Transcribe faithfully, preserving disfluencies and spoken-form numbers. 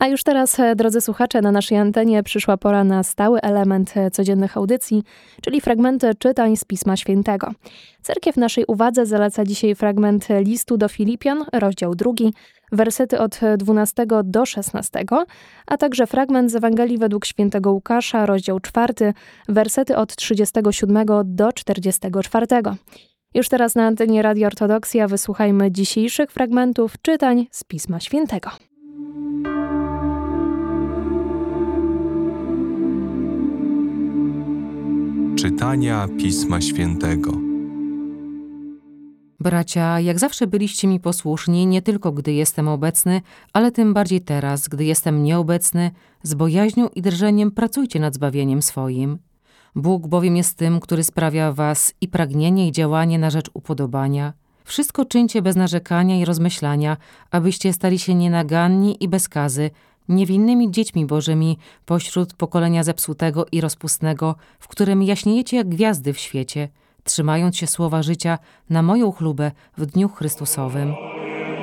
A już teraz, drodzy słuchacze, na naszej antenie przyszła pora na stały element codziennych audycji, czyli fragmenty czytań z Pisma Świętego. Cerkiew naszej uwadze zaleca dzisiaj fragment listu do Filipian, rozdział drugi, wersety od dwunastego do szesnastego, a także fragment z Ewangelii według świętego Łukasza, rozdział czwarty, wersety od trzydziestego siódmego do czterdziestego czwartego. Już teraz na antenie Radia Ortodoksja wysłuchajmy dzisiejszych fragmentów czytań z Pisma Świętego. Czytania Pisma Świętego. Bracia, jak zawsze byliście mi posłuszni, nie tylko gdy jestem obecny, ale tym bardziej teraz, gdy jestem nieobecny, z bojaźnią i drżeniem pracujcie nad zbawieniem swoim. Bóg bowiem jest tym, który sprawia w was i pragnienie, i działanie na rzecz upodobania. Wszystko czyńcie bez narzekania i rozmyślania, abyście stali się nienaganni i bez skazy, niewinnymi dziećmi bożymi pośród pokolenia zepsutego i rozpustnego, w którym jaśniejecie jak gwiazdy w świecie, trzymając się słowa życia na moją chlubę w dniu Chrystusowym.